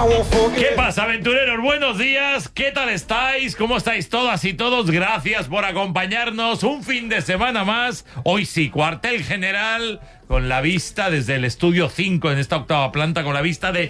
¿Qué pasa, aventureros? Buenos días, ¿qué tal estáis? ¿Cómo estáis todas y todos? Gracias por acompañarnos un fin de semana más. Hoy sí, cuartel general, con la vista desde el estudio 5 en esta octava planta, con la vista de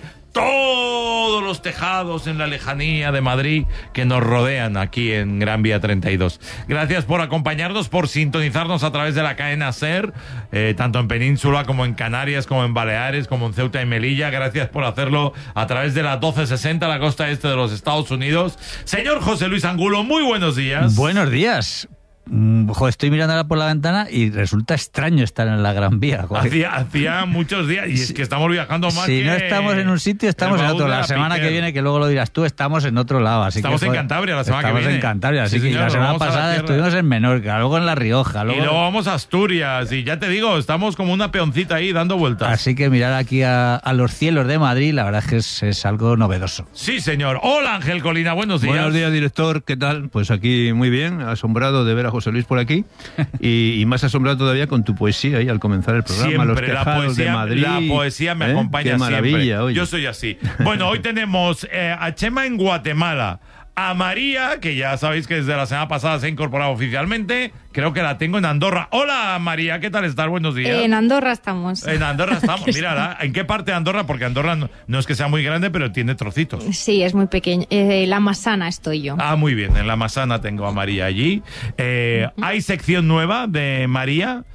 todos los tejados en la lejanía de Madrid que nos rodean aquí en Gran Vía 32. Gracias por acompañarnos, por sintonizarnos a través de la cadena SER, tanto en Península como en Canarias, como en Baleares, como en Ceuta y Melilla. Gracias por hacerlo a través de la 1260, la costa este de los Estados Unidos. Señor José Luis Angulo, muy buenos días. Buenos días. Joder, estoy mirando ahora por la ventana y resulta extraño estar en la Gran Vía. Hacía muchos días, y es que estamos viajando más. Si no estamos en un sitio, estamos en otro. La semana que viene, que luego lo dirás tú, estamos en otro lado. Así estamos que, en Cantabria la semana que viene. Estamos en Cantabria, así que la semana pasada estuvimos en Menorca, luego en La Rioja. Y luego vamos a Asturias, y ya te digo, estamos como una peoncita ahí dando vueltas. Así que mirar aquí a los cielos de Madrid, la verdad es que es algo novedoso. Sí, señor. Hola, Ángel Colina, buenos días. Buenos días, director, ¿qué tal? Pues aquí muy bien, asombrado de ver a José Luis por aquí. Y más asombrado todavía con tu poesía ahí al comenzar el programa. Siempre, los tejados de Madrid. La poesía me acompaña Qué maravilla, siempre. oye. Yo soy así. Bueno, hoy tenemos a Chema en Guatemala, a María, que ya sabéis que desde la semana pasada se ha incorporado oficialmente. Creo que la tengo en Andorra. Hola, María, ¿qué tal estás? Buenos días. En Andorra estamos. En Andorra estamos. Mira, ¿en qué parte de Andorra? Porque Andorra no es que sea muy grande, pero tiene trocitos. Sí, es muy pequeño. La Massana estoy yo. Ah, muy bien. En la Massana tengo a María allí. Hay sección nueva de María.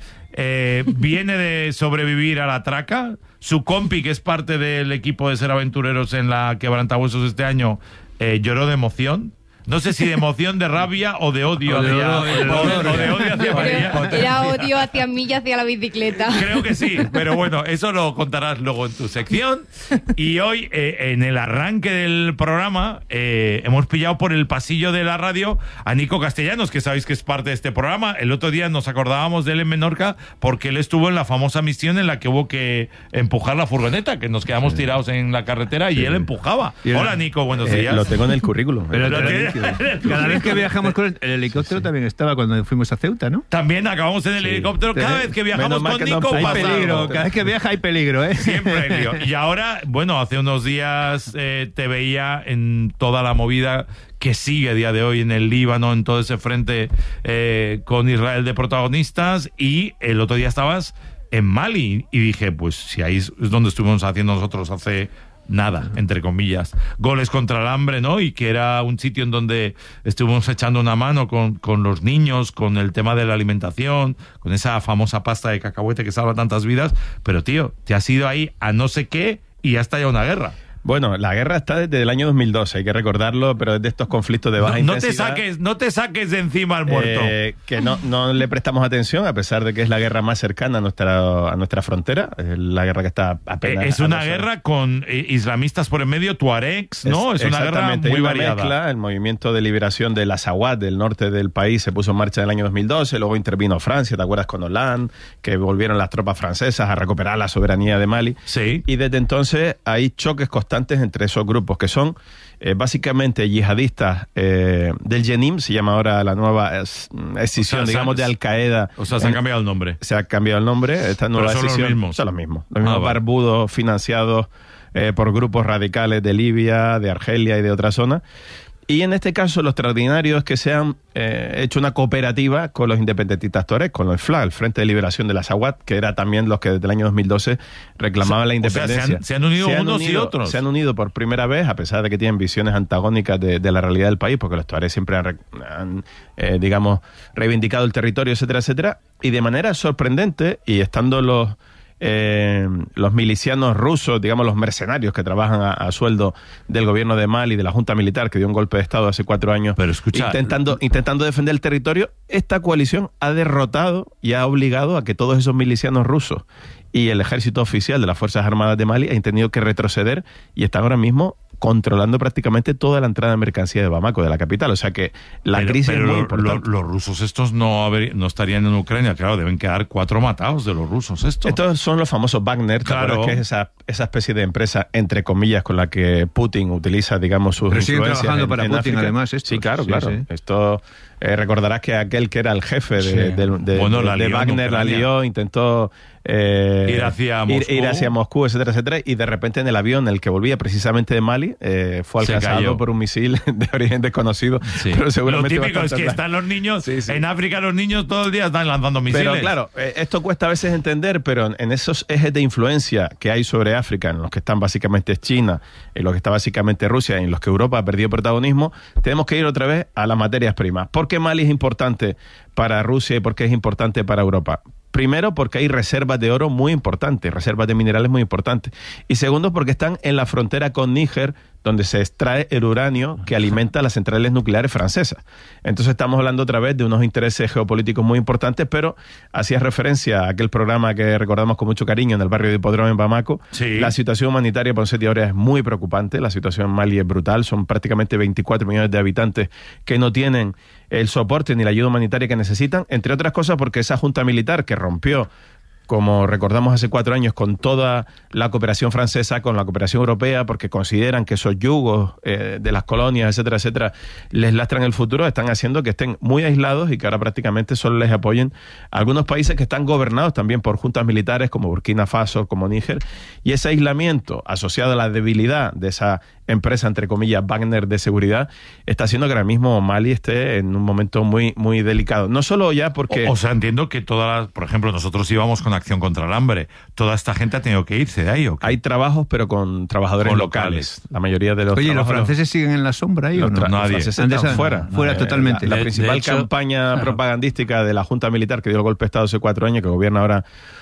Viene de sobrevivir a la traca. Su compi, que es parte del equipo de Ser Aventureros en la Quebrantahuesos este año, lloró de emoción. No sé si de emoción, de rabia o de odio hacia María. Era odio hacia mí y hacia la bicicleta. Creo que sí, pero bueno, eso lo contarás luego en tu sección. Y hoy, en el arranque del programa, hemos pillado por el pasillo de la radio a Nico Castellanos, que sabéis que es parte de este programa. El otro día nos acordábamos de él en Menorca porque él estuvo en la famosa misión en la que hubo que empujar la furgoneta, que nos quedamos tirados en la carretera y él empujaba. Hola, Nico, buenos días. Lo tengo en el currículum. Cada vez que viajamos con el helicóptero también estaba cuando fuimos a Ceuta, ¿no? También acabamos en el helicóptero. Cada vez que viajamos con Nico hay pasa peligro. algo. Cada vez que viaja hay peligro, ¿eh? Siempre hay lío. Y ahora, bueno, hace unos días te veía en toda la movida que sigue a día de hoy en el Líbano, en todo ese frente con Israel de protagonistas, y el otro día estabas en Mali y dije, pues si ahí es donde estuvimos haciendo nosotros hace nada, entre comillas, goles contra el hambre, ¿no? Y que era un sitio en donde estuvimos echando una mano con los niños, con el tema de la alimentación, con esa famosa pasta de cacahuete que salva tantas vidas. Pero, tío, te has ido ahí a no sé qué y ya está ya una guerra. Bueno, la guerra está desde el año 2012, hay que recordarlo, pero es de estos conflictos de baja intensidad. No te saques de encima al muerto. Que no le prestamos atención, a pesar de que es la guerra más cercana a nuestra frontera, la guerra que está apenas... Es una guerra con islamistas por en medio, tuaregs, ¿no? Es una guerra muy variada. Mezcla. El movimiento de liberación del Azawad, del norte del país, se puso en marcha en el año 2012, luego intervino Francia, ¿te acuerdas? Con Hollande, que volvieron las tropas francesas a recuperar la soberanía de Mali. Sí. Y desde entonces hay choques constantes entre esos grupos que son básicamente yihadistas del Jenim, se llama ahora la nueva escisión, digamos, de Al-Qaeda. O sea, se ha cambiado el nombre. Se ha cambiado el nombre, esta nueva escisión. Son los mismos. Los mismos barbudos financiados por grupos radicales de Libia, de Argelia y de otras zonas. Y en este caso, lo extraordinario es que se han hecho una cooperativa con los independentistas tuareg, con el FLA, el Frente de Liberación del Azawad, que era también los que desde el año 2012 reclamaban la independencia. Se han unido unos y otros. Se han unido por primera vez, a pesar de que tienen visiones antagónicas de la realidad del país, porque los tuareg siempre han digamos, reivindicado el territorio, etcétera, etcétera. Y de manera sorprendente, y estando los milicianos rusos, digamos los mercenarios que trabajan a sueldo del gobierno de Mali, de la Junta Militar que dio un golpe de Estado hace 4 años, pero escucha, intentando defender el territorio, esta coalición ha derrotado y ha obligado a que todos esos milicianos rusos y el ejército oficial de las Fuerzas Armadas de Mali han tenido que retroceder y están ahora mismo controlando prácticamente toda la entrada de mercancía de Bamako, de la capital. O sea que la crisis es muy importante. Los rusos estos no estarían en Ucrania. Claro, deben quedar 4 matados de los rusos estos. Estos son los famosos Wagner, claro, que es esa especie de empresa, entre comillas, con la que Putin utiliza, digamos, sus influencias. Pero siguen trabajando para Putin, África. además. Estos. Sí, claro. Sí. Esto Recordarás que aquel que era el jefe de Wagner la lió, intentó ir hacia Moscú, etcétera, etcétera, y de repente en el avión, el que volvía precisamente de Mali, fue alcanzado por un misil de origen desconocido. Sí. Pero seguramente lo típico es que están los niños, en África los niños todo el día están lanzando misiles. Pero claro, esto cuesta a veces entender, pero en esos ejes de influencia que hay sobre África, en los que están básicamente China, en los que está básicamente Rusia, en los que Europa ha perdido protagonismo, tenemos que ir otra vez a las materias primas. ¿Por qué Mali es importante para Rusia y por qué es importante para Europa? Primero, porque hay reservas de oro muy importantes, reservas de minerales muy importantes. Y segundo, porque están en la frontera con Níger, donde se extrae el uranio que alimenta las centrales nucleares francesas. Entonces estamos hablando otra vez de unos intereses geopolíticos muy importantes, pero hacías referencia a aquel programa que recordamos con mucho cariño en el barrio de Hipódromo en Bamako. Sí. La situación humanitaria por 7 horas es muy preocupante, la situación en Mali es brutal, son prácticamente 24 millones de habitantes que no tienen el soporte ni la ayuda humanitaria que necesitan, entre otras cosas porque esa junta militar que rompió, como recordamos hace 4 años, con toda la cooperación francesa, con la cooperación europea, porque consideran que esos yugos de las colonias, etcétera, etcétera, les lastran el futuro, están haciendo que estén muy aislados y que ahora prácticamente solo les apoyen algunos países que están gobernados también por juntas militares, como Burkina Faso, como Níger, y ese aislamiento asociado a la debilidad de esa empresa, entre comillas, Wagner de seguridad, está haciendo que ahora mismo Mali esté en un momento muy, muy delicado. No solo ya porque... O sea, entiendo que por ejemplo, nosotros íbamos con Acción contra el Hambre. ¿Toda esta gente ha tenido que irse de ahí o qué? Hay trabajos, pero con trabajadores locales. La mayoría de los... Oye, ¿los franceses siguen en la sombra ahí o no? Nadie. Los franceses están fuera. Fuera totalmente. La principal campaña propagandística de la Junta Militar que dio el golpe de Estado hace 4 años, que gobierna ahora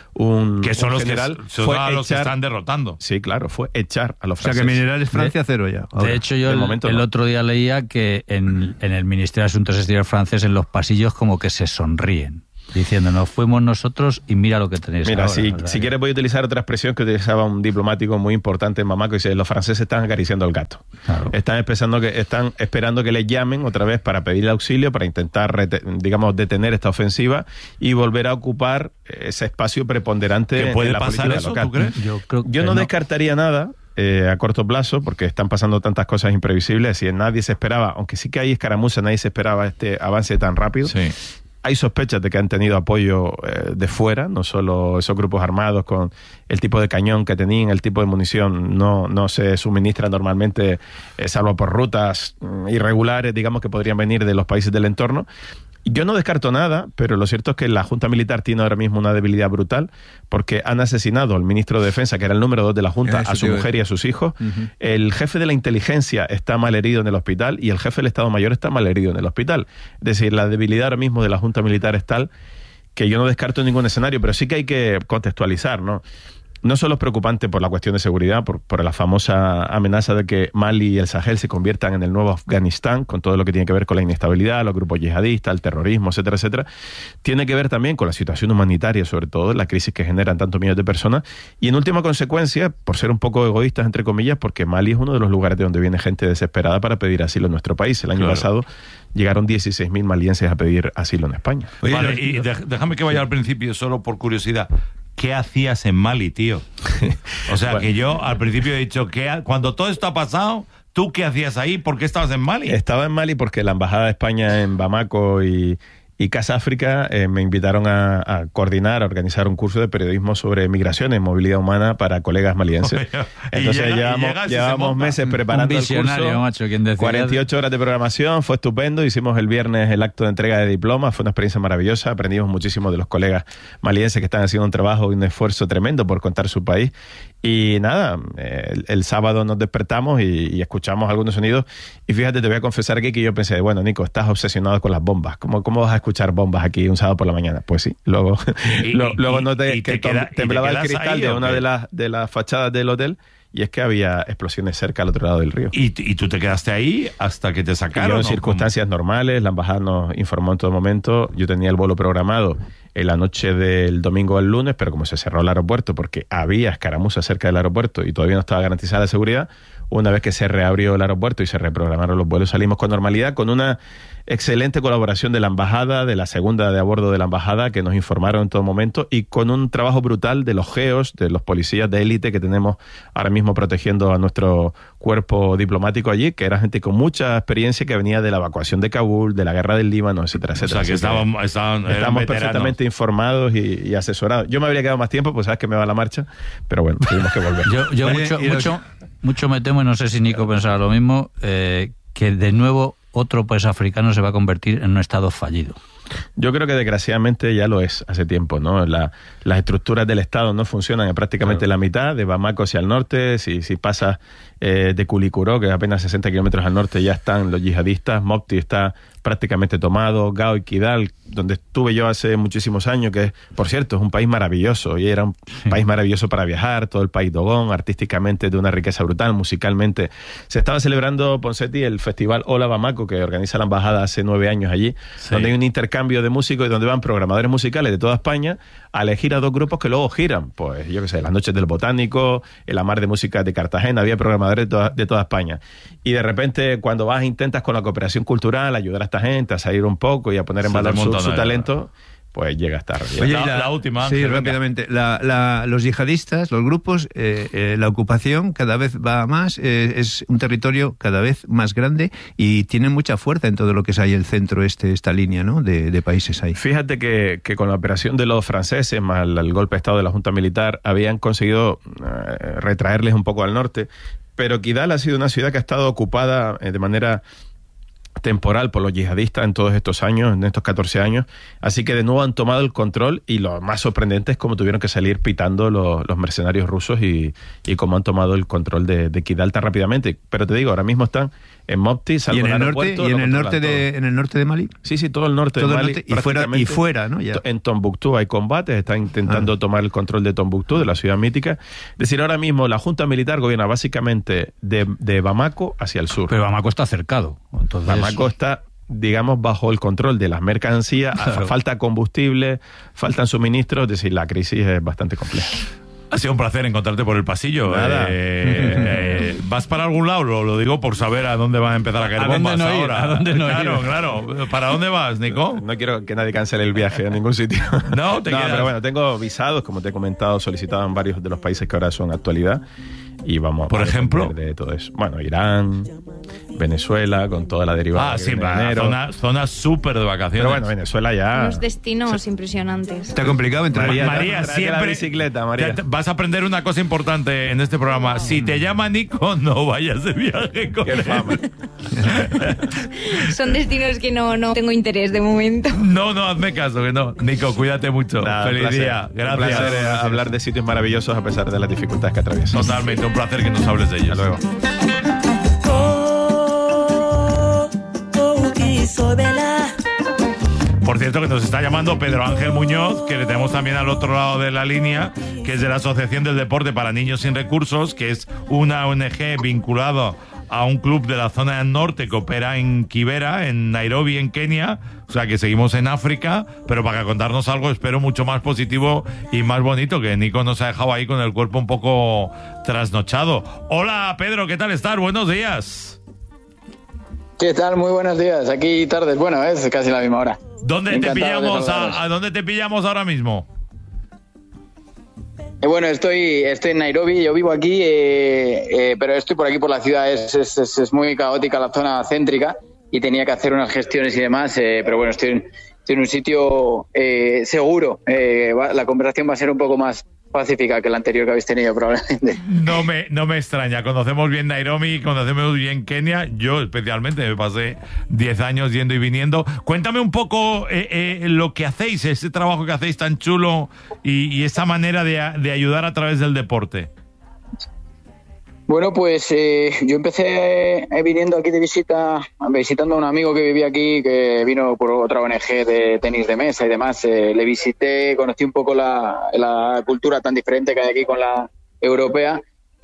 que son los general, son los que están derrotando. Sí, claro, fue echar a los franceses. O sea, que minerales Francia cero ya. Ahora. De hecho, yo el otro día leía que en el Ministerio de Asuntos Exteriores francés, en los pasillos, como que se sonríen, diciendo, nos fuimos nosotros y mira lo que tenéis ahora. Mira, si quieres voy a utilizar otra expresión que utilizaba un diplomático muy importante en Bamako, y dice, los franceses están acariciando al gato. Claro. Están esperando que les llamen otra vez para pedir auxilio, para intentar, detener esta ofensiva y volver a ocupar ese espacio preponderante en la política eso, local. ¿tú crees? Yo no descartaría nada a corto plazo, porque están pasando tantas cosas imprevisibles y nadie se esperaba, aunque sí que hay escaramuzas, nadie se esperaba este avance tan rápido. Sí. Hay sospechas de que han tenido apoyo de fuera, no solo esos grupos armados con el tipo de cañón que tenían, el tipo de munición no se suministra normalmente, salvo por rutas irregulares, digamos, que podrían venir de los países del entorno. Yo no descarto nada, pero lo cierto es que la Junta Militar tiene ahora mismo una debilidad brutal porque han asesinado al ministro de Defensa, que era el número 2 de la Junta, a su mujer y a sus hijos. Uh-huh. El jefe de la inteligencia está mal herido en el hospital y el jefe del Estado Mayor está mal herido en el hospital. Es decir, la debilidad ahora mismo de la Junta Militar es tal que yo no descarto ningún escenario, pero sí que hay que contextualizar, ¿no? No solo es preocupante por la cuestión de seguridad, por la famosa amenaza de que Mali y el Sahel se conviertan en el nuevo Afganistán, con todo lo que tiene que ver con la inestabilidad, los grupos yihadistas, el terrorismo, etcétera, etcétera. Tiene que ver también con la situación humanitaria, sobre todo, la crisis que generan tantos millones de personas. Y en última consecuencia, por ser un poco egoístas, entre comillas, porque Mali es uno de los lugares de donde viene gente desesperada para pedir asilo en nuestro país. El año pasado llegaron 16.000 malienses a pedir asilo en España. Oye, vale, y déjame que vaya al principio, solo por curiosidad. ¿Qué hacías en Mali, tío? O sea, que yo al principio he dicho que cuando todo esto ha pasado, ¿tú qué hacías ahí? ¿Por qué estabas en Mali? Estaba en Mali porque la Embajada de España en Bamako y Casa África me invitaron a coordinar, a organizar un curso de periodismo sobre migraciones, movilidad humana para colegas malienses. Entonces llevamos meses preparando el curso, macho, 48 horas de programación, fue estupendo, hicimos el viernes el acto de entrega de diplomas, fue una experiencia maravillosa, aprendimos muchísimo de los colegas malienses que están haciendo un trabajo y un esfuerzo tremendo por contar su país. Y nada, el sábado nos despertamos y escuchamos algunos sonidos y fíjate, te voy a confesar aquí que yo pensé, bueno, Nico, estás obsesionado con las bombas, ¿cómo vas a escuchar bombas aquí un sábado por la mañana? Pues sí, luego noté que temblaba el cristal de una de las fachadas del hotel y es que había explosiones cerca al otro lado del río. ¿Y tú te quedaste ahí hasta que te sacaron? En circunstancias normales, la embajada nos informó en todo momento, yo tenía el vuelo programado en la noche del domingo al lunes, pero como se cerró el aeropuerto porque había escaramuzas cerca del aeropuerto y todavía no estaba garantizada la seguridad, una vez que se reabrió el aeropuerto y se reprogramaron los vuelos, salimos con normalidad, con una excelente colaboración de la embajada, de la segunda de a bordo de la embajada, que nos informaron en todo momento, y con un trabajo brutal de los GEOs, de los policías de élite que tenemos ahora mismo protegiendo a nuestro cuerpo diplomático allí, que era gente con mucha experiencia que venía de la evacuación de Kabul, de la guerra del Líbano, etcétera, etcétera. O sea, que estamos perfectamente informados y asesorados. Yo me habría quedado más tiempo, pues sabes que me va la marcha, pero bueno, tuvimos que volver. Yo mucho me temo, y no sé si Nico pensará lo mismo, que de nuevo otro país africano se va a convertir en un estado fallido. Yo creo que desgraciadamente ya lo es hace tiempo, ¿no? Las estructuras del Estado no funcionan en prácticamente la mitad, de Bamako hacia el norte. Si pasas de Kulikuro, que es apenas 60 kilómetros al norte, ya están los yihadistas. Mopti está prácticamente tomado. Gao y Kidal, donde estuve yo hace muchísimos años, que por cierto es un país maravilloso, y era un país maravilloso para viajar, todo el país Dogón, artísticamente de una riqueza brutal, musicalmente. Se estaba celebrando, Ponseti, el festival Hola Bamako, que organiza la embajada hace 9 años allí, donde hay un intercambio de músicos y donde van programadores musicales de toda España a elegir a 2 grupos que luego giran. Pues yo qué sé, las noches del Botánico, el Amar de Música de Cartagena, había programadores de toda España. Y de repente, cuando vas, intentas con la cooperación cultural ayudar a esta gente a salir un poco y a poner en valor su talento, pues llega tarde. Oye, la última. Sí, rápidamente. Los yihadistas, los grupos, la ocupación cada vez va más, es un territorio cada vez más grande y tienen mucha fuerza en todo lo que es ahí el centro, esta línea, ¿no?, de países ahí. Fíjate que con la operación de los franceses, más el golpe de Estado de la Junta Militar, habían conseguido retraerles un poco al norte, pero Kidal ha sido una ciudad que ha estado ocupada de manera temporal por los yihadistas en todos estos años, en estos 14 años, así que de nuevo han tomado el control, y lo más sorprendente es cómo tuvieron que salir pitando los mercenarios rusos y cómo han tomado el control de Kidal tan rápidamente. Pero te digo, ahora mismo están en Mopti, ¿Y en el norte de Mali? Sí, todo el norte de Mali. Y fuera, ¿no? Ya. En Tombuctú hay combates, están intentando tomar el control de Tombuctú, de la ciudad mítica. Es decir, ahora mismo la Junta Militar gobierna básicamente de Bamako hacia el sur. Pero Bamako está cercado. Entonces... Bamako está, digamos, bajo el control de las mercancías, claro. Falta combustible, faltan suministros, es decir, la crisis es bastante compleja. Ha sido un placer encontrarte por el pasillo. ¿Vas para algún lado? Lo digo por saber a dónde van a empezar a caer bombas ahora. ¿A dónde no claro, ir? Claro. ¿Para dónde vas, Nico? No quiero que nadie cancele el viaje a ningún sitio. No, pero bueno, tengo visados, como te he comentado, solicitados en varios de los países que ahora son actualidad. Y vamos por ejemplo de todo eso. Bueno, Irán, Venezuela, con toda la derivada. Zona súper de vacaciones. Pero bueno, Venezuela ya. Unos destinos impresionantes. Está complicado entrar. María siempre. La bicicleta, María. Vas a aprender una cosa importante en este programa. Si te llama Nico, no vayas de viaje con él. Son destinos que no tengo interés de momento. No, hazme caso, que no. Nico, cuídate mucho. Feliz día. Gracias. Un placer hablar de sitios maravillosos a pesar de las dificultades que atraviesas. Totalmente, un placer que nos hables de ellos. Hasta luego. Por cierto, que nos está llamando Pedro Ángel Muñoz, que le tenemos también al otro lado de la línea, que es de la Asociación del Deporte para Niños Sin Recursos, que es una ONG vinculada a un club de la zona del norte que opera en Kibera, en Nairobi, en Kenia. O sea, que seguimos en África, pero para contarnos algo, espero, mucho más positivo y más bonito, que Nico nos ha dejado ahí con el cuerpo un poco trasnochado. Hola, Pedro, ¿qué tal estás? Buenos días. ¿Qué tal? Muy buenos días. Aquí tardes. Bueno, es casi la misma hora. ¿Dónde te pillamos? ¿A dónde te pillamos ahora mismo? Bueno, estoy en Nairobi. Yo vivo aquí, pero estoy por aquí por la ciudad. Es muy caótica la zona céntrica y tenía que hacer unas gestiones y demás. Pero bueno, estoy en un sitio seguro. La conversación va a ser un poco más pacífica que la anterior que habéis tenido, probablemente. No me extraña. Conocemos bien Nairobi, conocemos bien Kenia. Yo especialmente me pasé 10 años yendo y viniendo. Cuéntame un poco lo que hacéis, ese trabajo que hacéis tan chulo y esa manera de ayudar a través del deporte. Bueno, pues yo empecé viniendo aquí de visitando a un amigo que vivía aquí, que vino por otra ONG de tenis de mesa y demás. Le visité, conocí un poco la cultura tan diferente que hay aquí con la europea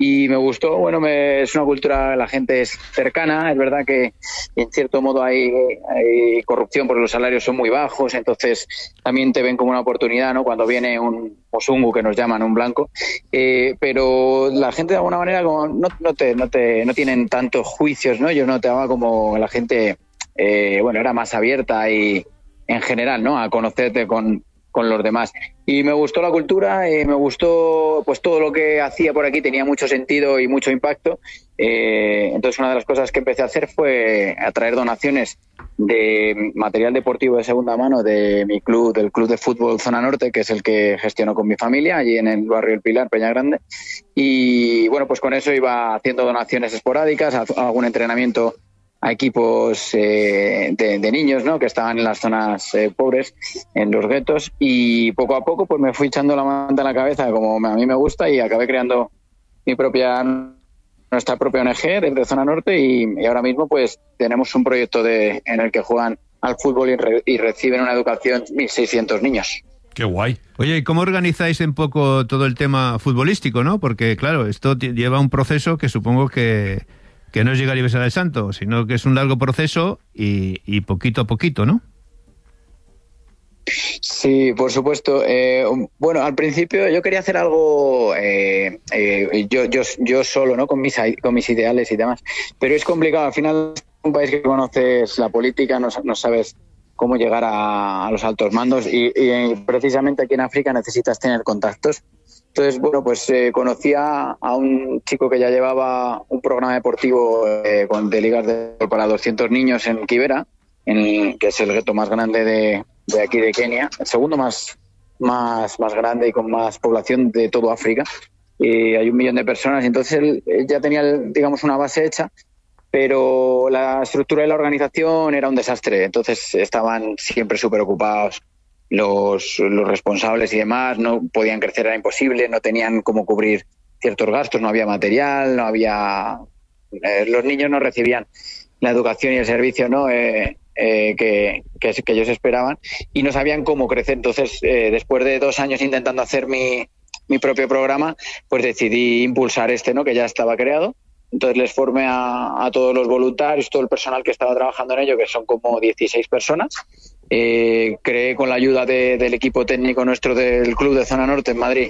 y me gustó. Bueno, es una cultura, la gente es cercana, es verdad que en cierto modo hay corrupción porque los salarios son muy bajos, entonces también te ven como una oportunidad, ¿no? Cuando viene un osungu, que nos llaman, un blanco, pero la gente de alguna manera como no tienen tantos juicios, ¿no? Yo notaba como la gente, era más abierta y en general, ¿no? A conocerte con los demás. Y me gustó la cultura, me gustó pues todo lo que hacía por aquí, tenía mucho sentido y mucho impacto. Entonces una de las cosas que empecé a hacer fue atraer donaciones de material deportivo de segunda mano de mi club, del Club de Fútbol Zona Norte, que es el que gestiono con mi familia, allí en el barrio El Pilar, Peña Grande. Y bueno, pues con eso iba haciendo donaciones esporádicas, algún entrenamiento a equipos de niños, ¿no? Que estaban en las zonas pobres, en los guetos, y poco a poco pues me fui echando la manta en la cabeza como a mí me gusta y acabé creando nuestra propia ONG desde Zona Norte y ahora mismo pues tenemos un proyecto en el que juegan al fútbol y reciben una educación 1.600 niños. ¡Qué guay! Oye, ¿y cómo organizáis un poco todo el tema futbolístico, no? Porque claro, esto lleva un proceso que supongo que no es llegar y besar al santo, sino que es un largo proceso y poquito a poquito, ¿no? Sí, por supuesto. Bueno, al principio yo quería hacer algo yo solo, ¿no? Con mis ideales y demás, pero es complicado. Al final es un país que conoces la política, no sabes cómo llegar a los altos mandos y precisamente aquí en África necesitas tener contactos. Entonces, bueno, pues conocía a un chico que ya llevaba un programa deportivo de ligas para 200 niños en Kibera, que es el gueto más grande de aquí de Kenia, el segundo más grande y con más población de todo África. Hay 1 millón de personas, y entonces él ya tenía, digamos, una base hecha, pero la estructura de la organización era un desastre. Entonces estaban siempre súper ocupados. Los responsables y demás no podían crecer, era imposible, no tenían cómo cubrir ciertos gastos, no había material, los niños no recibían la educación y el servicio, ¿no? Que ellos esperaban y no sabían cómo crecer. Entonces, después de 2 años intentando hacer mi propio programa, pues decidí impulsar ¿no? Que ya estaba creado. Entonces les formé a todos los voluntarios, todo el personal que estaba trabajando en ello, que son como 16 personas. Creé con la ayuda del equipo técnico nuestro del Club de Zona Norte en Madrid,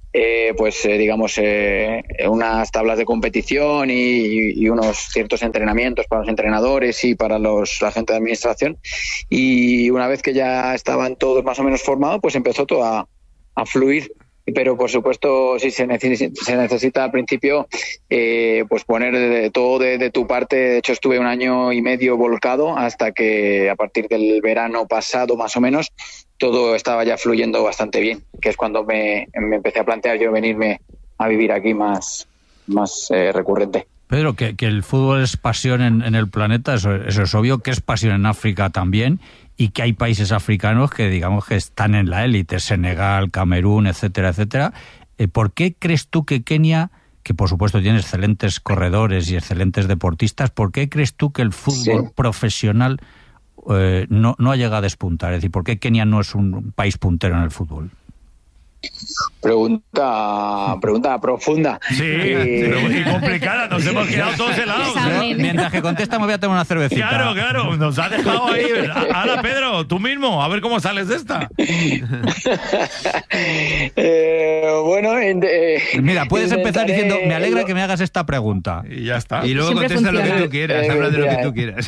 unas tablas de competición y unos ciertos entrenamientos para los entrenadores y para la gente de administración. Y una vez que ya estaban todos más o menos formados, pues empezó todo a fluir. Pero por supuesto sí se necesita al principio pues poner todo de tu parte. De hecho estuve 1 año y medio volcado hasta que a partir del verano pasado más o menos todo estaba ya fluyendo bastante bien, que es cuando me empecé a plantear yo venirme a vivir aquí más recurrente. Pedro, que el fútbol es pasión en el planeta, eso es obvio, que es pasión en África también, y que hay países africanos que digamos que están en la élite, Senegal, Camerún, etcétera, etcétera. ¿Por qué crees tú que Kenia, que por supuesto tiene excelentes corredores y excelentes deportistas, por qué crees tú que el fútbol profesional no ha llegado a despuntar? Es decir, ¿por qué Kenia no es un país puntero en el fútbol? Pregunta profunda. Sí, y complicada. Nos hemos quedado todos helados. Mientras que contesta me voy a tomar una cervecita. Claro. Nos ha dejado ahí. Ahora, Pedro, tú mismo, a ver cómo sales de esta. Mira, puedes empezar diciendo, me alegra que me hagas esta pregunta. Y ya está. Y luego contesta lo que tú quieras, habla de lo que tú quieras.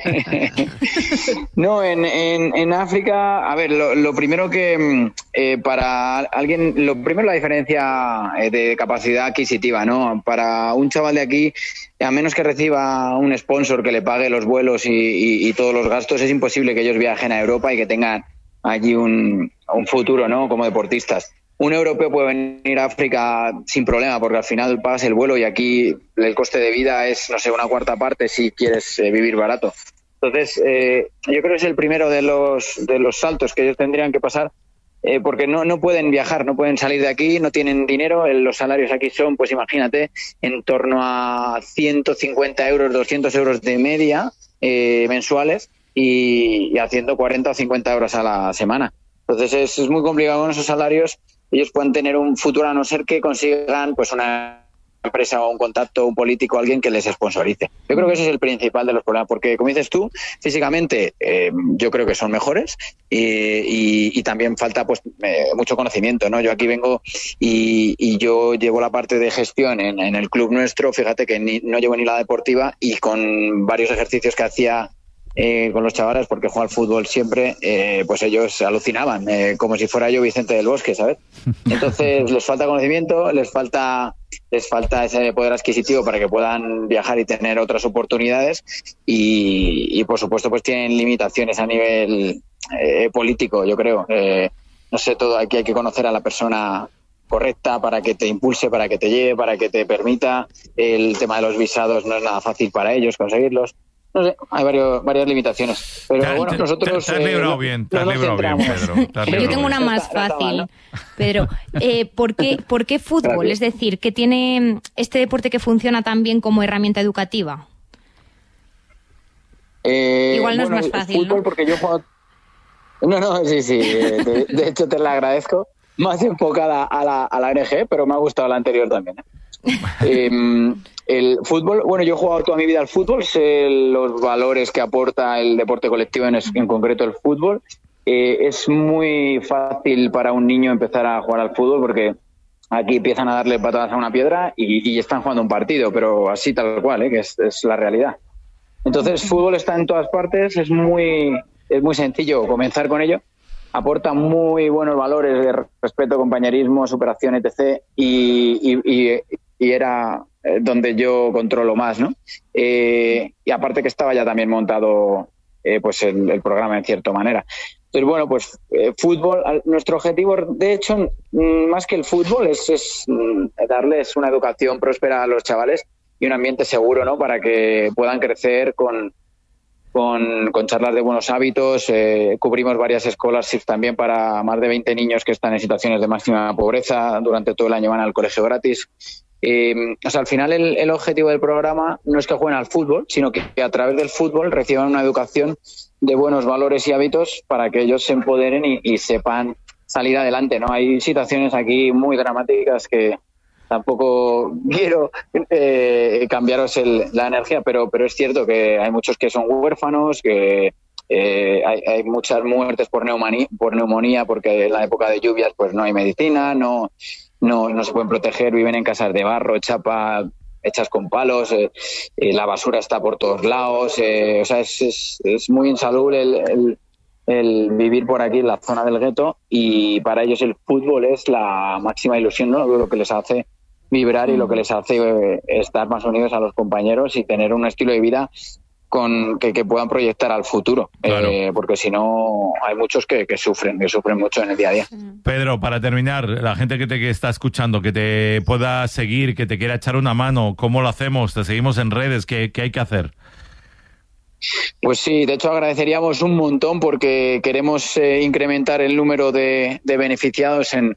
No, en África, a ver, lo primero que para alguien, lo primero la diferencia de capacidad adquisitiva, ¿no? Para un chaval de aquí, a menos que reciba un sponsor que le pague los vuelos y todos los gastos, es imposible que ellos viajen a Europa y que tengan allí un futuro, ¿no? Como deportistas. Un europeo puede venir a África sin problema, porque al final pagas el vuelo y aquí el coste de vida es, no sé, 1/4 parte si quieres vivir barato. Entonces, yo creo que es el primero de los saltos que ellos tendrían que pasar, porque no pueden viajar, no pueden salir de aquí, no tienen dinero. Los salarios aquí son, pues imagínate, en torno a 150 euros, 200 euros de media mensuales y haciendo 40 o 50 euros a la semana. Entonces es muy complicado con esos salarios. Ellos pueden tener un futuro a no ser que consigan pues una empresa o un contacto, un político, alguien que les sponsorice. Yo creo que ese es el principal de los problemas, porque como dices tú, físicamente yo creo que son mejores y también falta pues mucho conocimiento, ¿no? Yo aquí vengo y yo llevo la parte de gestión en el club nuestro, fíjate que no llevo ni la deportiva, y con varios ejercicios que hacía con los chavales, porque juego al fútbol siempre, pues ellos alucinaban, como si fuera yo Vicente del Bosque, ¿sabes? Entonces les falta conocimiento, les falta ese poder adquisitivo para que puedan viajar y tener otras oportunidades, y por supuesto pues tienen limitaciones a nivel político, yo creo. No sé, todo aquí hay que conocer a la persona correcta para que te impulse, para que te lleve, para que te permita. El tema de los visados no es nada fácil para ellos conseguirlos. No sé, hay varias limitaciones. Pero bueno, nosotros... Te has librado bien, Pedro. Yo tengo una más fácil. Pedro, ¿por qué fútbol? Es decir, ¿qué tiene este deporte que funciona tan bien como herramienta educativa? Igual no es más fácil, fútbol, ¿no? Porque yo juego... No, sí. De hecho, te la agradezco. Más enfocada a la ONG, pero me ha gustado la anterior también. El fútbol, bueno, yo he jugado toda mi vida al fútbol, sé los valores que aporta el deporte colectivo, en concreto el fútbol. Es muy fácil para un niño empezar a jugar al fútbol porque aquí empiezan a darle patadas a una piedra y están jugando un partido, pero así tal cual, que es la realidad. Entonces, fútbol está en todas partes, es muy sencillo comenzar con ello. Aporta muy buenos valores de respeto, compañerismo, superación, etc. Y era donde yo controlo más, ¿no? Y aparte que estaba ya también montado pues el programa en cierta manera. Entonces, bueno, pues fútbol, nuestro objetivo, de hecho, más que el fútbol, es darles una educación próspera a los chavales y un ambiente seguro, ¿no? Para que puedan crecer con charlas de buenos hábitos. Cubrimos varias scholarships también para más de 20 niños que están en situaciones de máxima pobreza. Durante todo el año van al colegio gratis. O sea, al final el objetivo del programa no es que jueguen al fútbol, sino que a través del fútbol reciban una educación de buenos valores y hábitos para que ellos se empoderen y sepan salir adelante, ¿no? Hay situaciones aquí muy dramáticas que tampoco quiero cambiaros la energía, pero es cierto que hay muchos que son huérfanos, que hay muchas muertes por neumonía, porque en la época de lluvias pues no hay medicina, no se pueden proteger, viven en casas de barro, chapa, hechas con palos, la basura está por todos lados, o sea, es muy insalubre el vivir por aquí en la zona del gueto, y para ellos el fútbol es la máxima ilusión, ¿no? Lo que les hace vibrar y lo que les hace estar más unidos a los compañeros y tener un estilo de vida que puedan proyectar al futuro. Claro. Porque si no hay muchos que sufren mucho en el día a día. Pedro, para terminar, la gente que está escuchando, que te pueda seguir, que te quiera echar una mano, ¿cómo lo hacemos? ¿Te seguimos en redes? ¿Qué hay que hacer? Pues sí, de hecho agradeceríamos un montón porque queremos incrementar el número de beneficiados en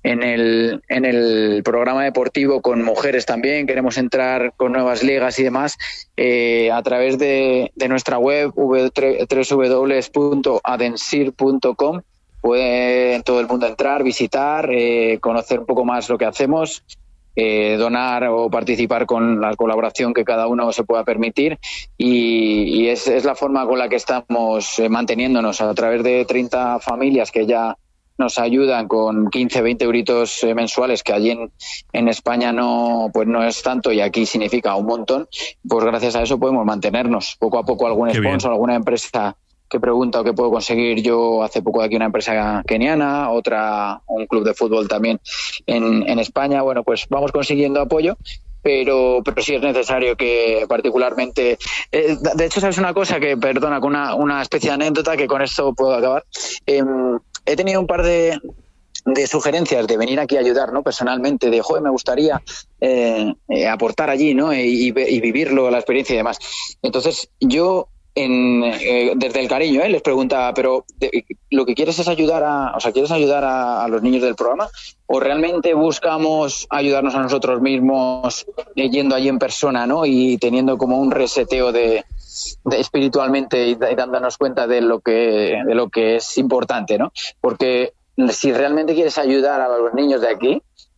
el programa deportivo con mujeres también. Queremos entrar con nuevas ligas y demás a través de nuestra web www.adensir.com. Puede todo el mundo entrar, visitar, conocer un poco más lo que hacemos, donar o participar con la colaboración que cada uno se pueda permitir, y es la forma con la que estamos manteniéndonos, a través de 30 familias que ya nos ayudan con 15, 20 euritos mensuales, que allí en España no es tanto y aquí significa un montón. Pues gracias a eso podemos mantenernos. Poco a poco algún sponsor, alguna empresa que pregunta o que puedo conseguir. Yo hace poco de aquí una empresa keniana, un club de fútbol también en España. Bueno, pues vamos consiguiendo apoyo. Pero sí es necesario que particularmente... de hecho, ¿sabes una cosa? Que, perdona, con una especie de anécdota, que con esto puedo acabar. He tenido un par de sugerencias de venir aquí a ayudar, ¿no? Personalmente, de, me gustaría aportar allí, ¿no? Y vivirlo, la experiencia y demás. Entonces, yo... desde el cariño, les preguntaba, pero ¿lo que quieres es ayudar a los niños del programa, o realmente buscamos ayudarnos a nosotros mismos yendo allí en persona, ¿no? Y teniendo como un reseteo de espiritualmente y dándonos cuenta de lo que es importante, ¿no? Porque si realmente quieres ayudar a los niños de aquí,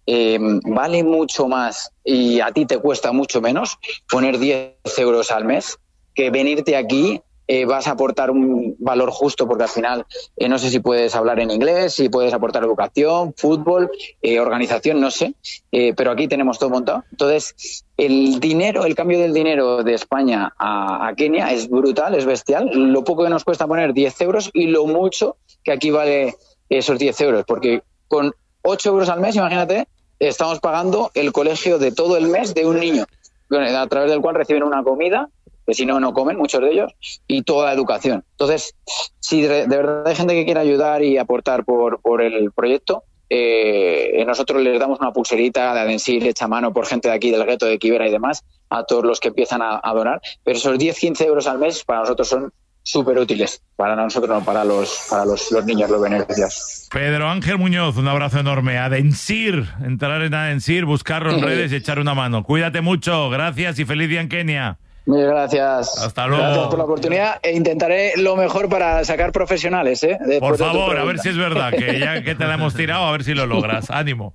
vale mucho más y a ti te cuesta mucho menos poner 10 euros al mes que venirte aquí. Vas a aportar un valor justo porque al final no sé si puedes hablar en inglés, si puedes aportar educación, fútbol, organización, no sé, pero aquí tenemos todo montado. Entonces, el cambio del dinero de España a Kenia es brutal, es bestial. Lo poco que nos cuesta poner 10 euros y lo mucho que aquí vale esos 10 euros, porque con 8 euros al mes, imagínate, estamos pagando el colegio de todo el mes de un niño, a través del cual reciben una comida, que si no, no comen muchos de ellos, y toda la educación. Entonces, si de verdad hay gente que quiere ayudar y aportar por el proyecto, nosotros les damos una pulserita de Adensir hecha a mano por gente de aquí del gueto de Kibera y demás, a todos los que empiezan a donar, pero esos 10-15 euros al mes para nosotros son súper útiles, para nosotros no, para los niños, los beneficios. Pedro Ángel Muñoz, un abrazo enorme. Adensir, entrar en Adensir, buscarlo en redes y echar una mano. Cuídate mucho, gracias y feliz día en Kenia. Muchas gracias. Hasta luego. Gracias por la oportunidad e intentaré lo mejor para sacar profesionales. Por favor, a ver si es verdad, que ya que te la hemos tirado, a ver si lo logras. Ánimo.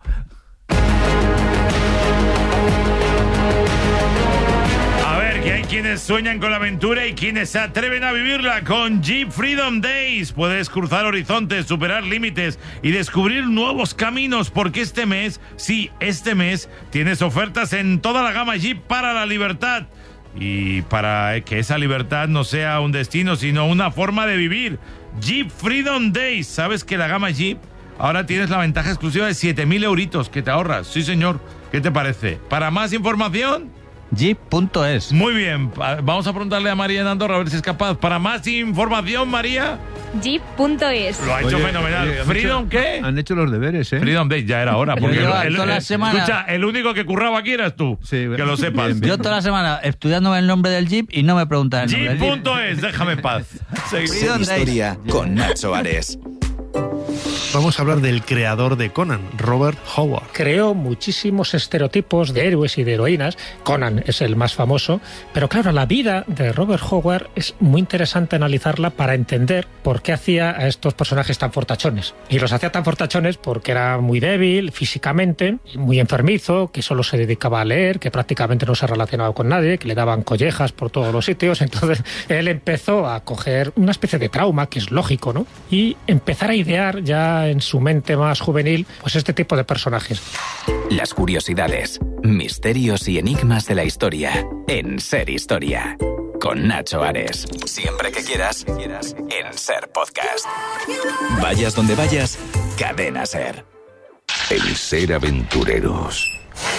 A ver, que hay quienes sueñan con la aventura y quienes se atreven a vivirla con Jeep Freedom Days. Puedes cruzar horizontes, superar límites y descubrir nuevos caminos, porque este mes tienes ofertas en toda la gama Jeep para la libertad. Y para que esa libertad no sea un destino, sino una forma de vivir. Jeep Freedom Days. ¿Sabes que la gama Jeep ahora tienes la ventaja exclusiva de 7.000 euritos que te ahorras? Sí, señor. ¿Qué te parece? Para más información, Jeep.es. Muy bien. Vamos a preguntarle a María en Andorra a ver si es capaz. Para más información, María, Jeep.es. Lo ha hecho fenomenal. ¿Freedom qué? Han hecho los deberes, ¿eh? Freedom Day, ya era hora. Porque toda la semana... Escucha, el único que curraba aquí eras tú. Sí, que lo sepas. Bien, bien. Yo toda la semana estudiándome el nombre del Jeep y no me preguntan el nombre del Jeep. Jeep.es, déjame en paz. Ser historia con Nacho Ares. Vamos a hablar del creador de Conan, Robert Howard. Creó muchísimos estereotipos de héroes y de heroínas. Conan es el más famoso, pero claro, la vida de Robert Howard es muy interesante analizarla para entender por qué hacía a estos personajes tan fortachones. Y los hacía tan fortachones porque era muy débil físicamente, muy enfermizo, que solo se dedicaba a leer, que prácticamente no se relacionaba con nadie, que le daban collejas por todos los sitios. Entonces él empezó a coger una especie de trauma, que es lógico, ¿no? Y empezar a idear ya en su mente más juvenil, pues este tipo de personajes. Las curiosidades, misterios y enigmas de la historia en Ser Historia. Con Nacho Ares. Siempre que quieras, en Ser Podcast. Vayas donde vayas, Cadena Ser. El Ser Aventureros.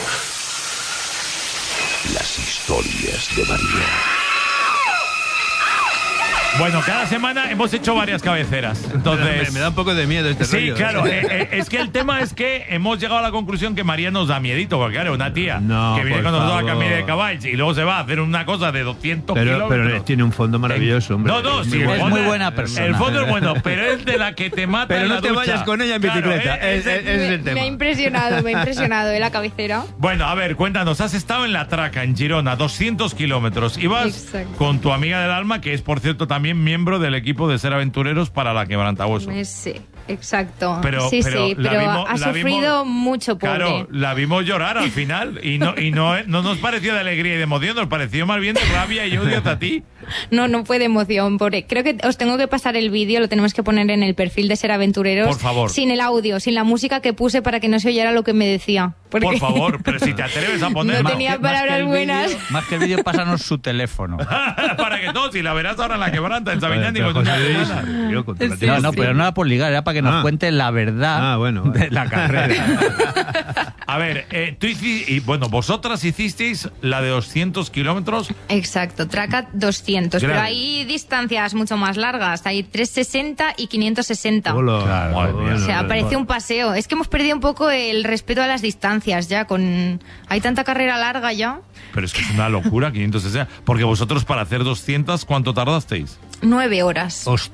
Las historias de María. Bueno, cada semana hemos hecho varias cabeceras. Entonces, me da un poco de miedo este rollo. Sí, claro. Es que el tema es que hemos llegado a la conclusión que María nos da miedito, porque claro, una tía que viene con nosotros a cambiar de caballos y luego se va a hacer una cosa de 200 kilómetros. Pero tiene un fondo maravilloso, hombre. No, sí, es muy buena persona. El fondo es bueno, pero es de la que te mata pero en no la te ducha. vayas con ella en bicicleta. Claro, es el tema. Me ha impresionado la cabecera. Bueno, a ver, cuéntanos, has estado en La Traca, en Girona, 200 kilómetros. Ibas con tu amiga del alma, que es, por cierto, también miembro del equipo de Ser Aventureros para la Quebrantahuesos. Sí, exacto. Pero ha sufrido mucho, pobre. Claro, la vimos llorar al final y no nos pareció de alegría y de emoción, nos pareció más bien de rabia y odio hacia ti. No fue de emoción, pobre. Creo que os tengo que pasar el vídeo, lo tenemos que poner en el perfil de Ser Aventureros. Por favor. Sin el audio, sin la música que puse para que no se oyera lo que me decía. Porque por favor, pero si te atreves a poner... No tenía palabras buenas. Más que el vídeo, pásanos su teléfono. Para que todos, si la verás ahora en la Quebranta, en Sabiñán y con No, pero no era por ligar, era para que nos cuente la verdad de la carrera. A ver, tú hiciste, vosotras hicisteis la de 200 kilómetros. Exacto, Traca 200, pero hay distancias mucho más largas, hay 360 y 560. O sea, parece un paseo. Es que hemos perdido un poco el respeto a las distancias ya, hay tanta carrera larga ya. Pero es que es una locura, 560. Porque vosotros para hacer 200, ¿cuánto tardasteis? 9 horas.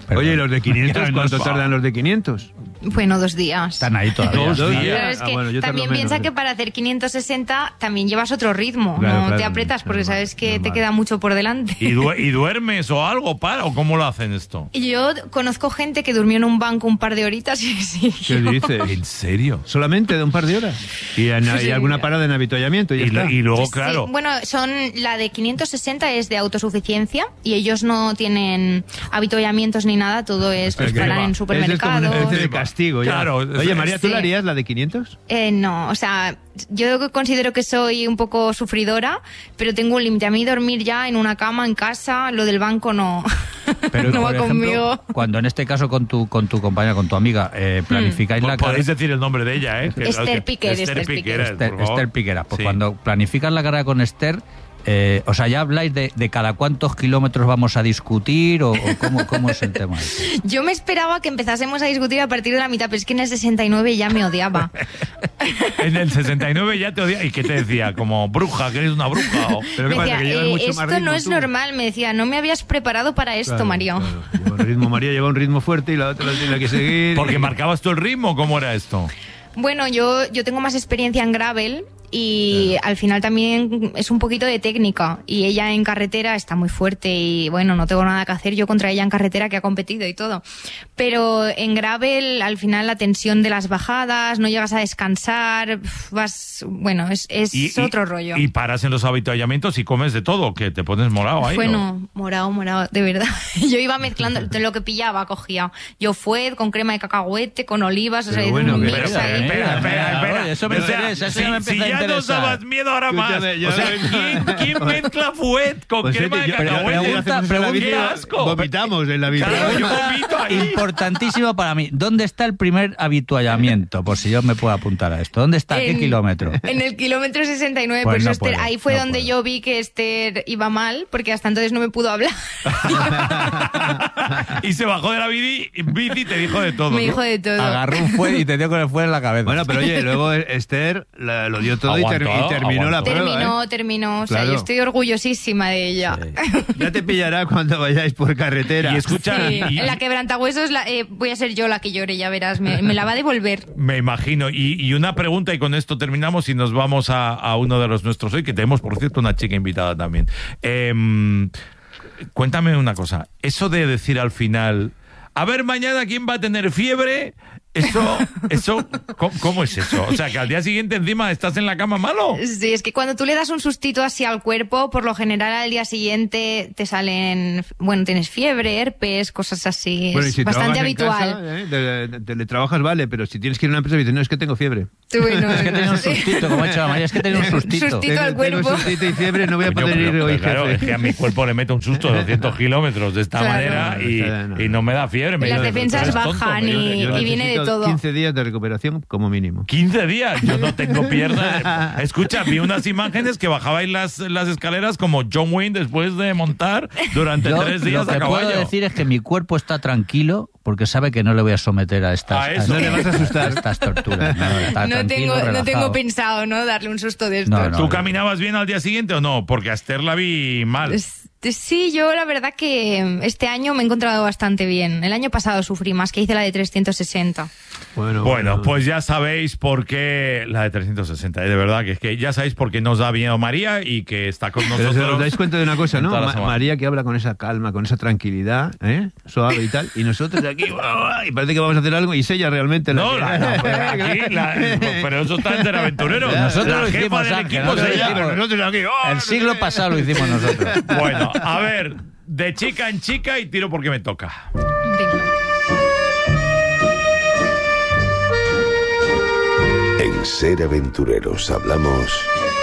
Oye, ¿y los de 500? ¿Cuánto tardan los de 500? Bueno, 2 días. Están ahí todavía. 2 días. Pero es que también piensa que para hacer 560 también llevas otro ritmo. Claro, te apretas porque sabes que te queda mucho por delante. ¿Y duermes o algo o cómo lo hacen esto? Yo conozco gente que durmió en un banco un par de horitas y sí. ¿Qué dices? ¿En serio? ¿Solamente de un par de horas? ¿Y alguna parada en avituallamiento? Y luego, claro... Sí, bueno, la de 560 es de autosuficiencia y ellos no tienen avituallamientos ni nada, todo es parar en supermercados. Es de castigo. Claro. Oye, María, ¿tú la harías la de 500? No, o sea, yo considero que soy un poco sufridora, pero tengo un límite. A mí dormir ya en una cama, en casa, lo del banco no, pero, no va ejemplo, conmigo. Cuando en este caso con tu compañera, con tu amiga, planificáis la carrera... Podéis decir el nombre de ella, ¿eh? Esther Piqueras. Esther Piqueras. Pues sí. Cuando planificas la carrera con Esther... o sea, ¿ya habláis de cada cuántos kilómetros vamos a discutir o cómo es el tema? Yo me esperaba que empezásemos a discutir a partir de la mitad, pero es que en el 69 ya me odiaba. En el 69 ya te odiaba. ¿Y qué te decía? Como bruja, que eres una bruja. Pero Me decía, mucho más esto ritmo, no es normal. Me decía, no me habías preparado para esto, claro, Mario. Claro. María lleva un ritmo fuerte y la otra la tiene que seguir. Porque marcabas tú el ritmo, ¿cómo era esto? Bueno, yo tengo más experiencia en gravel y al final también es un poquito de técnica y ella en carretera está muy fuerte y bueno, no tengo nada que hacer yo contra ella en carretera, que ha competido y todo, pero en gravel al final la tensión de las bajadas, no llegas a descansar, bueno, es otro rollo. Y paras en los avituallamientos y comes de todo, que te pones morado ahí. Bueno, morado, de verdad. Yo iba mezclando lo que pillaba, cogía yo fuet con crema de cacahuete, con olivas, o sea, bueno, un pero mix ahí. Espera. Eso me interesa, eso me empieza a interesar. Ya nos dabas miedo ahora más. O sea, ¿quién mezcla fuet con crema de cacahuete? ¡Qué asco! Vomitamos en la vida. Claro, yo vomito ahí. Importantísimo para mí. ¿Dónde está el primer habituallamiento? Por si yo me puedo apuntar a esto. ¿Dónde está? ¿Qué kilómetro? En el kilómetro 69. Pues por no eso Esther, puedo, ahí fue no donde puedo. yo vi que Esther iba mal, porque hasta entonces no me pudo hablar. Y se bajó de la bici y te dijo de todo. Me ¿no? dijo de todo. Agarró un fuet y te dio con el fuet en la cabeza. Bueno, pero oye, luego Esther lo dio todo y terminó la prueba. Terminó. O sea, Claro. yo estoy orgullosísima de ella. Sí. Ya te pillará cuando vayáis por carretera. Y escucha, Sí, en la quebrantahuesos voy a ser yo la que llore, ya verás. Me la va a devolver. me imagino. Y una pregunta, y con esto terminamos y nos vamos a uno de los nuestros hoy, que tenemos, por cierto, una chica invitada también. Cuéntame una cosa. Eso de decir al final, a ver mañana quién va a tener fiebre, eso, ¿cómo es eso? O sea, que al día siguiente encima estás en la cama malo. Sí, es que cuando tú le das un sustito así al cuerpo, por lo general al día siguiente te salen, bueno, tienes fiebre, herpes, cosas así. Bueno, y es si bastante trabajas en habitual. casa, teletrabajas, vale, pero si tienes que ir a una empresa y dices, no, es que tengo fiebre. Bueno, Es que tenía un sustito, como ha dicho la María, es que tenía un sustito. Sustito al cuerpo. Tengo sustito y fiebre, no voy a Coño, poder ir pero hoy, claro, jefe. es que a mi cuerpo le meto un susto de 200 kilómetros de esta Claro. manera y no me da fiebre. Me Las dice, defensas "Pero eres tonto". bajan y viene de Necesito todo. 15 días de recuperación como mínimo. 15 días, yo no tengo piernas. Escucha, vi unas imágenes que bajabais las escaleras como John Wayne después de montar durante 3 días lo a que caballo. puedo decir es que mi cuerpo está tranquilo porque sabe que no le voy a someter a estas, A eso. No le vas a asustar. estas torturas. No, está No tranquilo, tengo relajado. pensado, ¿no? Darle un susto de esto. No. ¿Tú caminabas bien al día siguiente o no? Porque a Esther la vi mal. Sí, yo la verdad que este año me he encontrado bastante bien. El año pasado sufrí más, que hice la de 360. Bueno, pues ya sabéis por qué la de 360, de verdad, que es que ya sabéis por qué nos da miedo María y que está con Pero nosotros. os dais cuenta de una cosa, ¿no? toda la semana. María que habla con esa calma, con esa tranquilidad, suave y tal, y nosotros de aquí, y parece que vamos a hacer algo, y es ella realmente la No, pero eso está en Aventurero. Nosotros la lo jefa hicimos, del Ángel, equipo es nosotros ella. hicimos. nosotros aquí, El siglo pasado lo hicimos nosotros. Bueno, a ver, de chica en chica y tiro porque me toca. Venga. En Ser Aventureros hablamos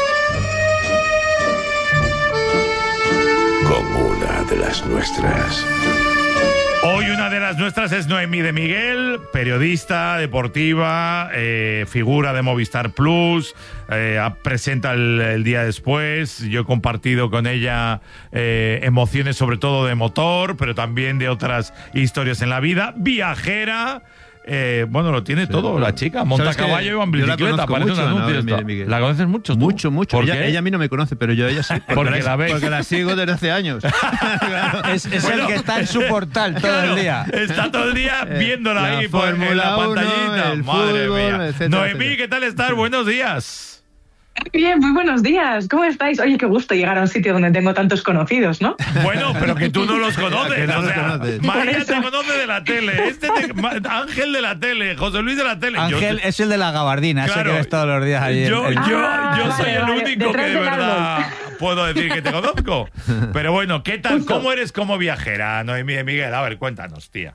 con una de las nuestras. Hoy una de las nuestras es Noemí de Miguel, periodista deportiva, figura de Movistar Plus, presenta el día después. Yo he compartido con ella emociones sobre todo de motor, pero también de otras historias en la vida. Viajera, bueno, lo tiene todo, la chica. Monta caballo y va en bicicleta, parece un anuncio. ¿La conoces mucho tú? Mucho. Ella a mí no me conoce, pero yo a ella sí. Porque la sigo desde hace años. Es el que está en su portal todo el día. Está todo el día viéndola ahí en la pantallita. Madre mía. Noemí, ¿qué tal estás? Buenos días. Bien, muy buenos días. ¿Cómo estáis? Oye, qué gusto llegar a un sitio donde tengo tantos conocidos, ¿no? Bueno, pero que tú no los conoces. María te conoce de la tele, Ángel de la tele, José Luis de la tele. Ángel es el de la gabardina, ese que ves todos los días allí. Yo soy el único que de verdad puedo decir que te conozco. Pero bueno, ¿qué tal? Justo. ¿Cómo eres como viajera, Noemí de Miguel? A ver, cuéntanos, tía.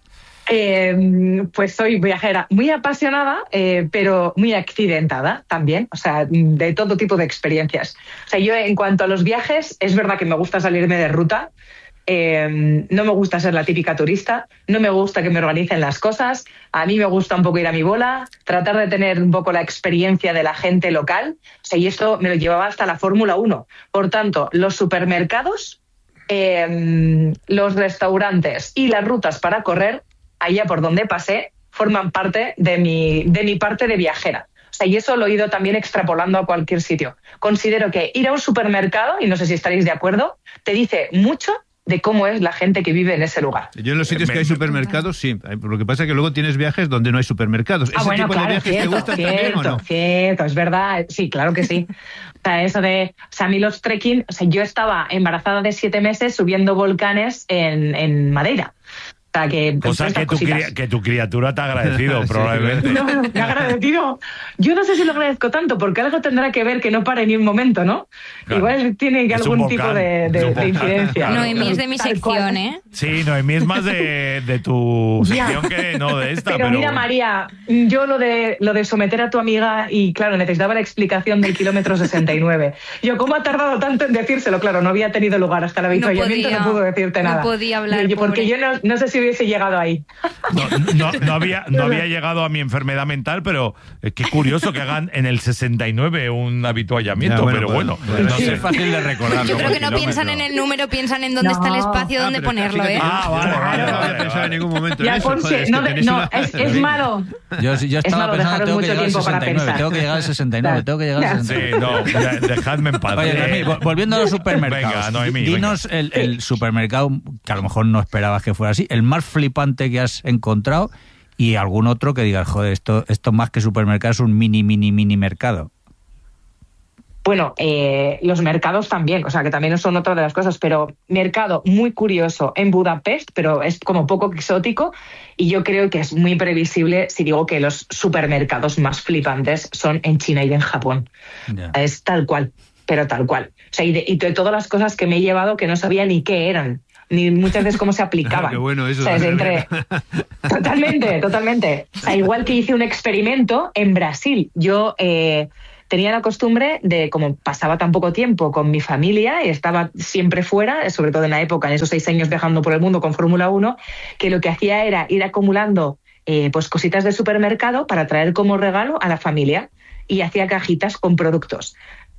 Pues soy viajera muy apasionada, pero muy accidentada también, o sea, de todo tipo de experiencias. O sea, yo en cuanto a los viajes, es verdad que me gusta salirme de ruta, no me gusta ser la típica turista, no me gusta que me organicen las cosas, a mí me gusta un poco ir a mi bola, tratar de tener un poco la experiencia de la gente local, o sea, y esto me lo llevaba hasta la Fórmula 1. Por tanto, los supermercados, los restaurantes y las rutas para correr, allá por donde pasé, forman parte de mi parte de viajera. O sea, y eso lo he ido también extrapolando a cualquier sitio. Considero que ir a un supermercado, y no sé si estaréis de acuerdo, te dice mucho de cómo es la gente que vive en ese lugar. Yo en los sitios que hay supermercados, sí. Lo que pasa es que luego tienes viajes donde no hay supermercados. ¿Ese tipo de viajes te gustan también o no? Cierto, es verdad. Sí, claro que sí. O sea, eso de... O sea, a mí los trekking... O sea, yo estaba embarazada de 7 meses subiendo volcanes en Madeira. O sea, que tu criatura te ha agradecido, probablemente. No, me ha agradecido. Yo no sé si lo agradezco tanto, porque algo tendrá que ver que no pare ni un momento, ¿no? Claro. Igual tiene algún tipo de incidencia. Claro. Noemí es de mi sección, ¿eh? Sí, Noemí es más de tu sección que no de esta. Pero mira, María, yo lo de someter a tu amiga, y claro, necesitaba la explicación del kilómetro 69. Yo, ¿cómo ha tardado tanto en decírselo? Claro, no había tenido lugar hasta el avituallamiento, no pudo decirte nada. No podía hablar, porque yo no sé si hubiese llegado ahí. No había llegado a mi enfermedad mental, pero qué curioso que hagan en el 69 un avituallamiento, pero bueno. No sé. Es fácil de recordar. Yo creo que no piensan en el número, piensan en dónde está el espacio, dónde ponerlo, ¿eh? Vale. No había pensado en ningún momento en eso. Es malo. Yo estaba pensando, tengo que llegar al 69, tengo que llegar al 69, Sí, no, dejadme en paz. Oye, Noemí, volviendo a los supermercados. Venga, Noemí, dinos el supermercado, que a lo mejor no esperabas que fuera así, el más flipante que has encontrado, y algún otro que digas, joder, esto más que supermercado es un mini mercado. Bueno, los mercados también, o sea, que también son otra de las cosas, pero mercado muy curioso en Budapest, pero es como poco exótico, y yo creo que es muy previsible si digo que los supermercados más flipantes son en China y en Japón. Yeah. Es tal cual, pero tal cual. O sea, y de todas las cosas que me he llevado que no sabía ni qué eran, ni muchas veces cómo se aplicaban. Qué bueno eso. O sea, Totalmente. O sea, igual que hice un experimento en Brasil. Yo tenía la costumbre de, como pasaba tan poco tiempo con mi familia y estaba siempre fuera, sobre todo en la época, en esos 6 años viajando por el mundo con Fórmula 1, que lo que hacía era ir acumulando pues cositas de supermercado para traer como regalo a la familia. Y hacía cajitas con productos.